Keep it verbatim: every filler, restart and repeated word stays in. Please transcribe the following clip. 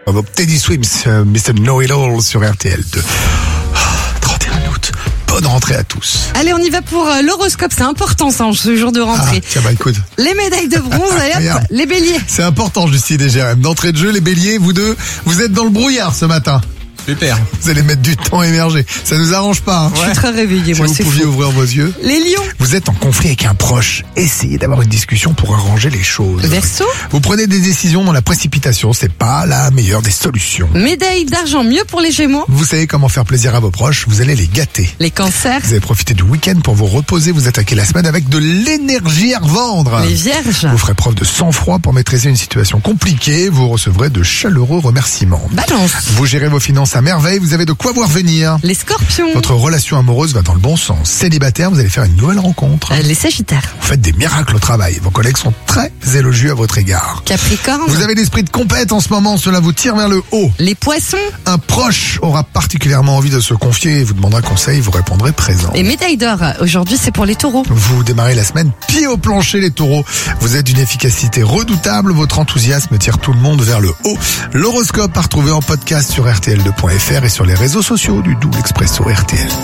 Teddy Swims, euh, mister Know It All sur R T L deux. Oh, trente et un août. Bonne rentrée à tous. Allez, on y va pour euh, l'horoscope. C'est important, ça, en ce jour de rentrée. Ah, tiens, bah écoute. Les médailles de bronze, allez hop, les béliers. C'est important, Justine et Jérém. D'entrée de jeu, les béliers, vous deux, vous êtes dans le brouillard ce matin. Super. Vous allez mettre du temps à émerger. Ça nous arrange pas. Hein. Je suis très réveillée, Si moi, vous c'est pouviez fou. ouvrir vos yeux. Les lions. Vous êtes en conflit avec un proche. Essayez d'avoir une discussion pour arranger les choses. Verseau. Vous prenez des décisions dans la précipitation. C'est pas la meilleure des solutions. Médaille d'argent, mieux pour les gémeaux. Vous savez comment faire plaisir à vos proches. Vous allez les gâter. Les cancers. Vous allez profiter du week-end pour vous reposer. Vous attaquez la semaine avec de l'énergie à revendre. Les vierges. Vous ferez preuve de sang-froid pour maîtriser une situation compliquée. Vous recevrez de chaleureux remerciements. Balance. Vous gérez vos finances à merveille. Vous avez de quoi voir venir. Les scorpions. Votre relation amoureuse va dans le bon sens. Célibataire, vous allez faire une nouvelle rencontre. Euh, Les sagittaires. Vous faites des miracles au travail. Vos collègues sont très élogieux à votre égard. Capricorne. Vous avez l'esprit de compète en ce moment. Cela vous tire vers le haut. Les poissons. Un proche aura particulièrement envie de se confier et vous demandera conseil. Vous répondrez présent. Et médaille d'or. Aujourd'hui, c'est pour les taureaux. Vous démarrez la semaine pied au plancher, les taureaux. Vous êtes d'une efficacité redoutable. Votre enthousiasme tire tout le monde vers le haut. L'horoscope à retrouver en podcast sur R T L deux point F R et sur les réseaux sociaux du Double Expresso R T L.